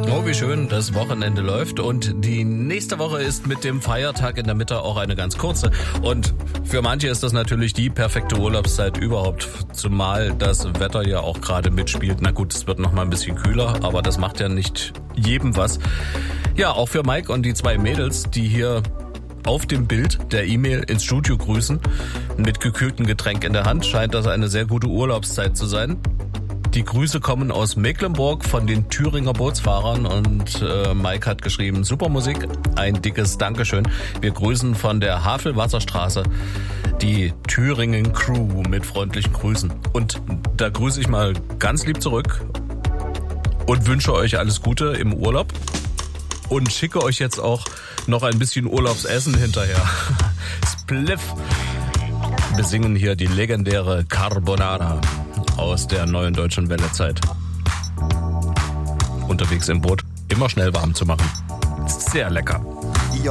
Oh, wie schön das Wochenende läuft. Und die nächste Woche ist mit dem Feiertag in der Mitte auch eine ganz kurze. Und für manche ist das natürlich die perfekte Urlaubszeit überhaupt. Zumal das Wetter ja auch gerade mitspielt. Na gut, es wird noch mal ein bisschen kühler, aber das macht ja nicht jedem was. Ja, auch für Mike und die zwei Mädels, die hier auf dem Bild der E-Mail ins Studio grüßen. Mit gekühltem Getränk in der Hand scheint das eine sehr gute Urlaubszeit zu sein. Die Grüße kommen aus Mecklenburg von den Thüringer Bootsfahrern und Mike hat geschrieben, super Musik, ein dickes Dankeschön. Wir grüßen von der Havelwasserstraße die Thüringen Crew mit freundlichen Grüßen. Und da grüße ich mal ganz lieb zurück und wünsche euch alles Gute im Urlaub und schicke euch jetzt auch noch ein bisschen Urlaubsessen hinterher. Spliff. Wir singen hier die legendäre Carbonara aus der Neuen Deutschen Welle-Zeit. Unterwegs im Boot, immer schnell warm zu machen. Sehr lecker.